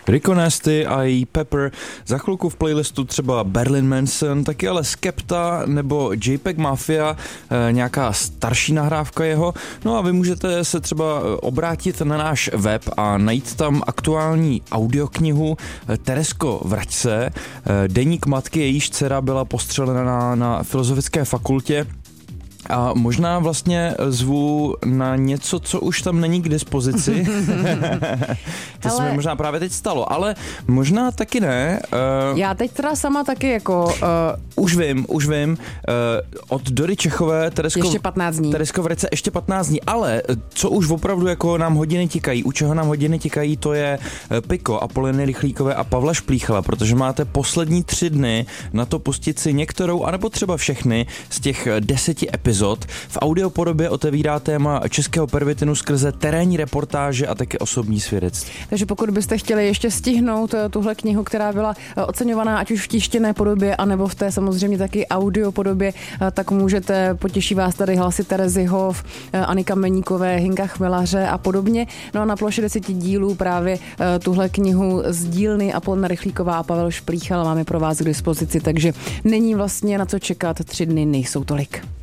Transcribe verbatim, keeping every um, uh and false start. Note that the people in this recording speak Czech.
Rico Nasty a její Pepper, za chvilku v playlistu třeba Berlin Manson, taky ale Skepta nebo JPEG Mafia, nějaká starší nahrávka jeho. No a vy můžete se třeba obrátit na náš web a najít tam aktuální audioknihu Teresko, vrať se, deník matky, jejíž dcera byla postřelena na, na Filozofické fakultě. A možná vlastně zvu na něco, co už tam není k dispozici. To se mi možná právě teď stalo, ale možná taky ne. Uh, Já teď teda sama taky jako... Uh, už vím, už vím. Uh, od Dory Čechové, Teresko... Ještě patnáct dní. Teresko v Rece ještě patnáct dní, ale co už opravdu jako nám hodiny tikají, u čeho nám hodiny tikají, to je Piko, Apoleny Rychlíkové a Pavla Šplíchala, protože máte poslední tři dny na to pustit si některou, anebo třeba všechny z těch deseti epizod. V audiopodobě otevírá téma českého pervitinu skrze terénní reportáže a taky osobní svědectví. Takže pokud byste chtěli ještě stihnout tuhle knihu, která byla oceňovaná ať už v tištěné podobě, anebo v té samozřejmě taky audiopodobě, tak můžete, potěší vás tady hlasy Terezy Hoff, Anny Kameníkové, Hinka Chmelaře a podobně. No a na ploše deseti dílů právě tuhle knihu z dílny Apolena Rychlíková a Pavel Šplíchal máme pro vás k dispozici, takže není vlastně na co čekat, tři dny nejsou tolik.